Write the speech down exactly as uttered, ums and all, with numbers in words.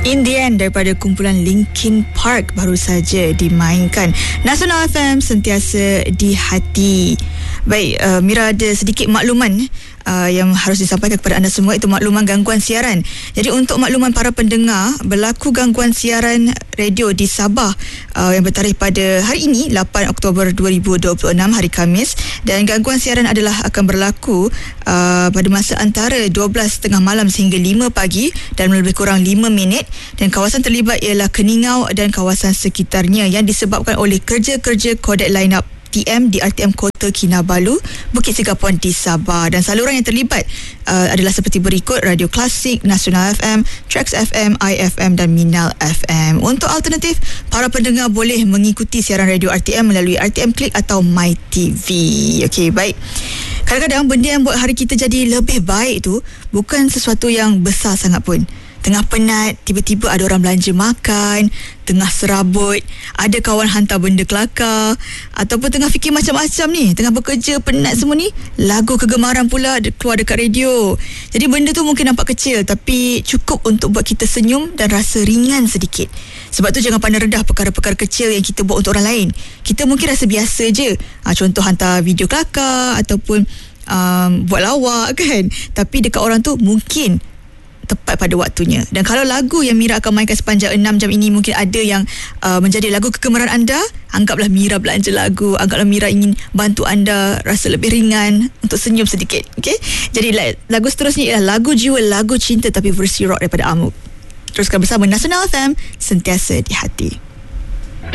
In the End daripada kumpulan Linkin Park baru saja dimainkan. Nasional F M, sentiasa di hati. Baik, uh, Mira ada sedikit makluman uh, yang harus disampaikan kepada anda semua, itu makluman gangguan siaran. Jadi untuk makluman para pendengar, berlaku gangguan siaran radio di Sabah uh, yang bertarikh pada hari ini lapan Oktober dua ribu dua puluh enam, hari Khamis, dan gangguan siaran adalah akan berlaku uh, pada masa antara dua belas tiga puluh malam sehingga lima pagi dan lebih kurang lima minit, dan kawasan terlibat ialah Keningau dan kawasan sekitarnya yang disebabkan oleh kerja-kerja kodek line-up T M di R T M Kota Kinabalu, Bukit Singapuan di Sabah. Dan saluran yang terlibat uh, adalah seperti berikut: Radio Klasik, Nasional F M, Trax F M, I F M dan Minal F M. Untuk alternatif, para pendengar boleh mengikuti siaran radio R T M melalui R T M Klik atau My T V. Okey, baik. Kadang-kadang benda yang buat hari kita jadi lebih baik tu bukan sesuatu yang besar sangat pun. Tengah penat, tiba-tiba ada orang belanja makan, tengah serabut, ada kawan hantar benda kelakar, ataupun tengah fikir macam-macam ni, tengah bekerja, penat semua ni, lagu kegemaran pula keluar dekat radio. Jadi benda tu mungkin nampak kecil, tapi cukup untuk buat kita senyum dan rasa ringan sedikit. Sebab tu jangan pandang rendah perkara-perkara kecil yang kita buat untuk orang lain. Kita mungkin rasa biasa je, ha, contoh hantar video kelakar ataupun um, buat lawak kan, tapi dekat orang tu mungkin tepat pada waktunya. Dan kalau lagu yang Mira akan mainkan sepanjang enam jam ini mungkin ada yang uh, menjadi lagu kegemaran anda, anggaplah Mira belanja lagu, anggaplah Mira ingin bantu anda rasa lebih ringan untuk senyum sedikit. Okay? Jadi lagu seterusnya ialah lagu jiwa, lagu cinta tapi versi rock daripada Amuk. Teruskan bersama Nasional F M, sentiasa di hati.